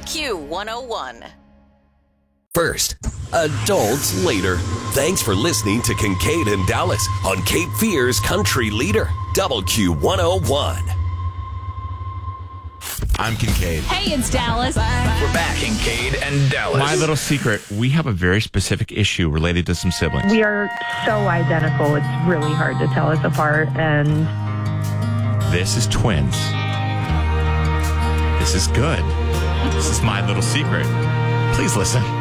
Q101. First, adults later. Thanks for listening to Kincaid and Dallas on Cape Fear's Country Leader, WQ101. I'm Kincaid. Hey, it's Dallas. We're back, Kincaid and Dallas. My little secret, we have a very specific issue related to some siblings. We are so identical, it's really hard to tell us apart. And This is twins. This is good. This is my little secret. Please listen.